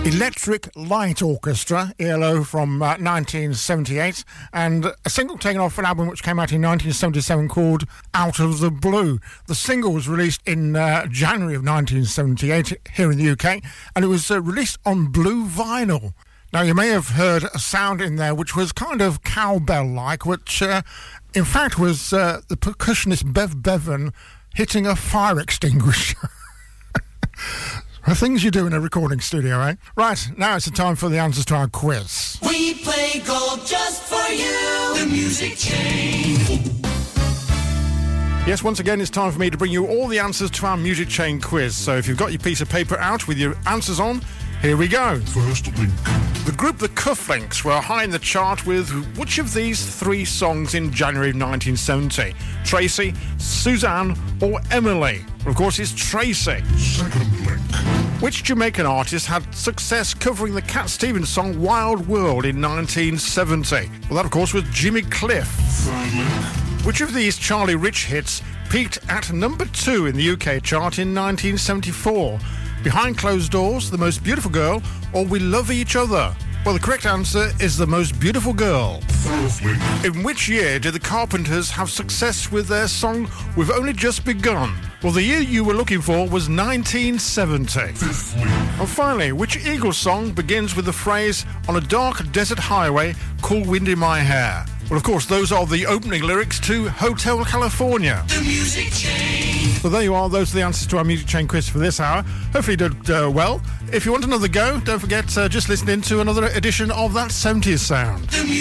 Electric Light Orchestra, ELO, from 1978, and a single taken off an album which came out in 1977 called Out of the Blue. The single was released in January of 1978 here in the UK, and it was released on blue vinyl. Now, you may have heard a sound in there which was kind of cowbell-like, which in fact was the percussionist Bev Bevan hitting a fire extinguisher. Things you do in a recording studio, eh? Right, now it's the time for the answers to our quiz. We play golf just for you, the Music Chain. Yes, once again, it's time for me to bring you all the answers to our Music Chain quiz. So if you've got your piece of paper out with your answers on, here we go. First link. The group The Cufflinks were high in the chart with which of these three songs in January of 1970? Tracy, Suzanne, or Emily? Well, of course, it's Tracy. Second link. Which Jamaican artist had success covering the Cat Stevens song Wild World in 1970? Well, that, of course, was Jimmy Cliff. Third link. Which of these Charlie Rich hits peaked at number 2 in the UK chart in 1974? Behind Closed Doors, The Most Beautiful Girl, or We Love Each Other? Well, the correct answer is The Most Beautiful Girl. Fourth link. In which year did the Carpenters have success with their song We've Only Just Begun? Well, the year you were looking for was 1970. Fifth link. And finally, which Eagles song begins with the phrase, on a dark desert highway, cool wind in my hair? Well, of course, those are the opening lyrics to Hotel California. The Music Chain. So there you are. Those are the answers to our Music Chain quiz for this hour. Hopefully you did well. If you want another go, don't forget just listening to another edition of that 70s sound. The